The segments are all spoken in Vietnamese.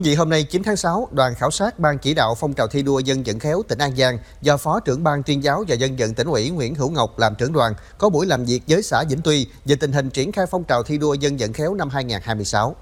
Vì hôm nay 9 tháng 6, đoàn khảo sát Ban chỉ đạo phong trào thi đua dân vận khéo tỉnh An Giang do Phó trưởng Ban tuyên giáo và dân vận tỉnh ủy Nguyễn Hữu Ngọc làm trưởng đoàn có buổi làm việc với xã Vĩnh Tuy về tình hình triển khai phong trào thi đua dân vận khéo năm 2026.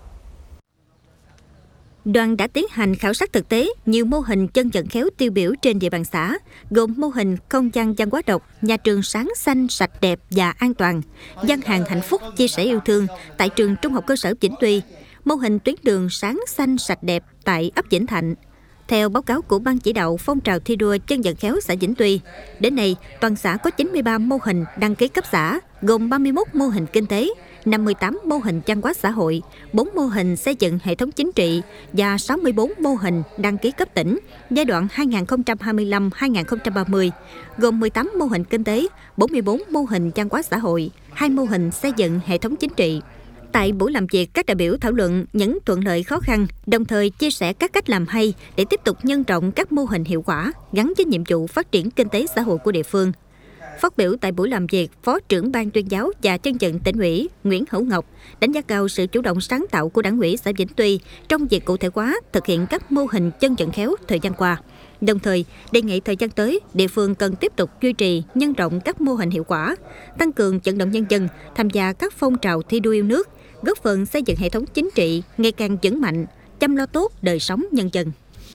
Đoàn đã tiến hành khảo sát thực tế nhiều mô hình dân vận khéo tiêu biểu trên địa bàn xã, gồm mô hình không gian văn hóa đọc, nhà trường sáng xanh, sạch đẹp và an toàn, gian hàng hạnh phúc chia sẻ yêu thương tại trường Trung học cơ sở Vĩnh Tuy, mô hình tuyến đường sáng xanh sạch đẹp tại ấp Vĩnh Thạnh. Theo báo cáo của Ban chỉ đạo phong trào thi đua dân vận khéo xã Vĩnh Tuy, đến nay toàn xã có 93 mô hình đăng ký cấp xã, gồm 31 mô hình kinh tế, 58 mô hình văn hóa xã hội, 4 mô hình xây dựng hệ thống chính trị và 64 mô hình đăng ký cấp tỉnh giai đoạn 2025-2030, gồm 18 mô hình kinh tế, 44 mô hình văn hóa xã hội, 2 mô hình xây dựng hệ thống chính trị. Tại buổi làm việc, các đại biểu thảo luận những thuận lợi khó khăn, đồng thời chia sẻ các cách làm hay để tiếp tục nhân rộng các mô hình hiệu quả gắn với nhiệm vụ phát triển kinh tế xã hội của địa phương. Phát biểu tại buổi làm việc, Phó trưởng Ban tuyên giáo và dân vận tỉnh ủy Nguyễn Hữu Ngọc đánh giá cao sự chủ động sáng tạo của Đảng ủy xã Vĩnh Tuy trong việc cụ thể hóa thực hiện các mô hình dân vận khéo thời gian qua. Đồng thời, đề nghị thời gian tới, địa phương cần tiếp tục duy trì, nhân rộng các mô hình hiệu quả, tăng cường vận động nhân dân tham gia các phong trào thi đua yêu nước, góp phần xây dựng hệ thống chính trị ngày càng vững mạnh, chăm lo tốt đời sống nhân dân.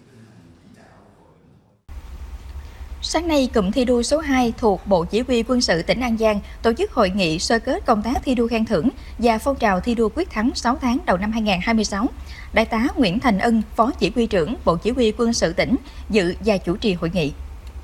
Sáng nay, cụm thi đua số 2 thuộc Bộ Chỉ huy Quân sự tỉnh An Giang tổ chức hội nghị sơ kết công tác thi đua khen thưởng và phong trào thi đua quyết thắng 6 tháng đầu năm 2026. Đại tá Nguyễn Thành Ân, Phó Chỉ huy trưởng Bộ Chỉ huy Quân sự tỉnh, dự và chủ trì hội nghị.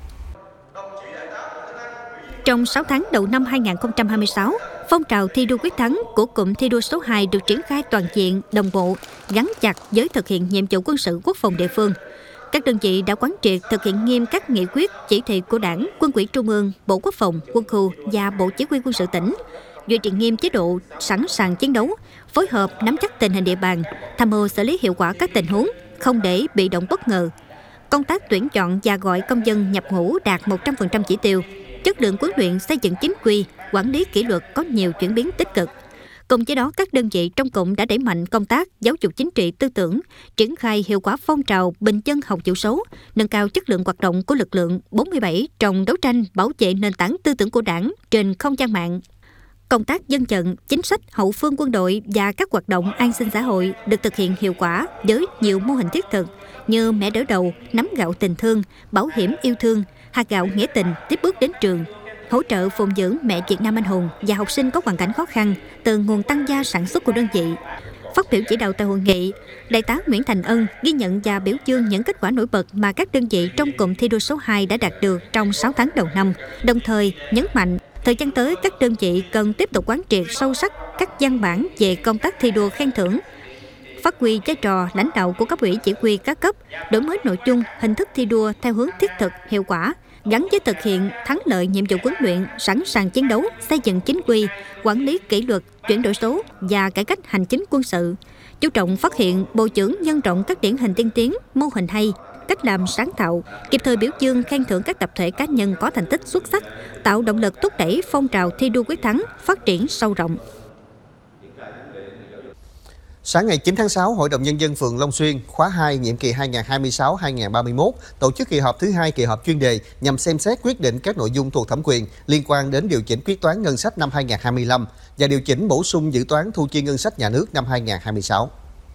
Trong 6 tháng đầu năm 2026, phong trào thi đua quyết thắng của cụm thi đua số 2 được triển khai toàn diện, đồng bộ, gắn chặt với thực hiện nhiệm vụ quân sự quốc phòng địa phương. Các đơn vị đã quán triệt thực hiện nghiêm các nghị quyết, chỉ thị của Đảng, Quân ủy Trung ương, Bộ Quốc phòng, Quân khu và Bộ Chỉ huy Quân sự tỉnh, duy trì nghiêm chế độ sẵn sàng chiến đấu, phối hợp nắm chắc tình hình địa bàn, tham mưu xử lý hiệu quả các tình huống, không để bị động bất ngờ. Công tác tuyển chọn và gọi công dân nhập ngũ đạt 100% chỉ tiêu. Chất lượng huấn luyện xây dựng chính quy, quản lý kỷ luật có nhiều chuyển biến tích cực. Cùng với đó, các đơn vị trong cụm đã đẩy mạnh công tác giáo dục chính trị tư tưởng, triển khai hiệu quả phong trào bình dân học chữ số, nâng cao chất lượng hoạt động của lực lượng 47 trong đấu tranh bảo vệ nền tảng tư tưởng của Đảng trên không gian mạng. Công tác dân vận, chính sách hậu phương quân đội và các hoạt động an sinh xã hội được thực hiện hiệu quả với nhiều mô hình thiết thực như mẹ đỡ đầu, nắm gạo tình thương, bảo hiểm yêu thương, hạt gạo nghĩa tình tiếp bước đến trường, hỗ trợ phụng dưỡng mẹ Việt Nam anh hùng và học sinh có hoàn cảnh khó khăn từ nguồn tăng gia sản xuất của đơn vị. Phát biểu chỉ đạo tại hội nghị, Đại tá Nguyễn Thành Ân ghi nhận và biểu dương những kết quả nổi bật mà các đơn vị trong cụm thi đua số 2 đã đạt được trong 6 tháng đầu năm, đồng thời nhấn mạnh thời gian tới các đơn vị cần tiếp tục quán triệt sâu sắc các văn bản về công tác thi đua khen thưởng, phát huy vai trò lãnh đạo của cấp ủy chỉ huy các cấp, đổi mới nội dung, hình thức thi đua theo hướng thiết thực, hiệu quả, gắn với thực hiện thắng lợi nhiệm vụ huấn luyện, sẵn sàng chiến đấu, xây dựng chính quy, quản lý kỷ luật, chuyển đổi số và cải cách hành chính quân sự. Chú trọng phát hiện, bồi dưỡng nhân rộng các điển hình tiên tiến, mô hình hay, cách làm sáng tạo, kịp thời biểu dương khen thưởng các tập thể cá nhân có thành tích xuất sắc, tạo động lực thúc đẩy phong trào thi đua quyết thắng phát triển sâu rộng. Sáng ngày 9 tháng 6, Hội đồng Nhân dân phường Long Xuyên, khóa 2, nhiệm kỳ 2026-2031, tổ chức kỳ họp thứ 2 kỳ họp chuyên đề nhằm xem xét quyết định các nội dung thuộc thẩm quyền liên quan đến điều chỉnh quyết toán ngân sách năm 2025 và điều chỉnh bổ sung dự toán thu chi ngân sách nhà nước năm 2026.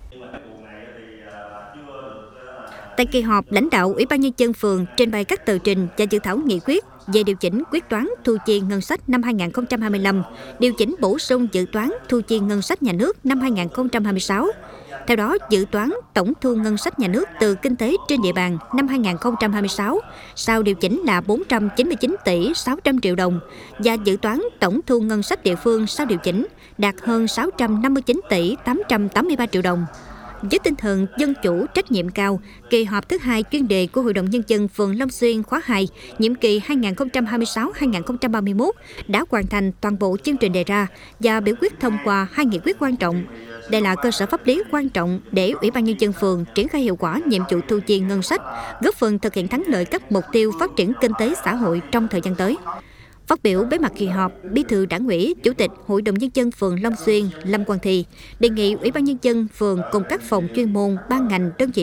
Tại kỳ họp, lãnh đạo Ủy ban Nhân dân phường trình bày các tờ trình và dự thảo nghị quyết về điều chỉnh quyết toán thu chi ngân sách năm 2025, điều chỉnh bổ sung dự toán thu chi ngân sách nhà nước năm 2026. Theo đó, dự toán tổng thu ngân sách nhà nước từ kinh tế trên địa bàn năm 2026 sau điều chỉnh là 499 tỷ 600 triệu đồng và dự toán tổng thu ngân sách địa phương sau điều chỉnh đạt hơn 659 tỷ 883 triệu đồng. Với tinh thần dân chủ, trách nhiệm cao, kỳ họp thứ 2 chuyên đề của Hội đồng Nhân dân phường Long Xuyên khóa 2, nhiệm kỳ 2026-2031 đã hoàn thành toàn bộ chương trình đề ra và biểu quyết thông qua 2 nghị quyết quan trọng. Đây là cơ sở pháp lý quan trọng để Ủy ban Nhân dân phường triển khai hiệu quả nhiệm vụ thu chi ngân sách, góp phần thực hiện thắng lợi các mục tiêu phát triển kinh tế xã hội trong thời gian tới. Phát biểu bế mạc kỳ họp, Bí thư Đảng ủy, Chủ tịch Hội đồng Nhân dân phường Long Xuyên Lâm Quang Thi đề nghị Ủy ban Nhân dân phường cùng các phòng chuyên môn, ban ngành, đơn vị